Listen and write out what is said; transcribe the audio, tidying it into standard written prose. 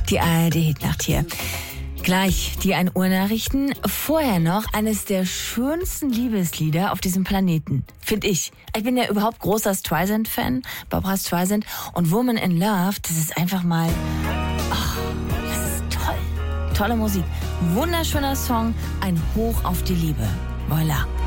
Die ARD-Hitnacht hier. Gleich die 1 Uhr Nachrichten. Vorher noch eines der schönsten Liebeslieder auf diesem Planeten, finde ich. Ich bin ja überhaupt großer Streisand-Fan, Barbra Streisand. Und Woman in Love, das ist einfach mal... das ist toll. Tolle Musik. Wunderschöner Song. Ein Hoch auf die Liebe. Voilà.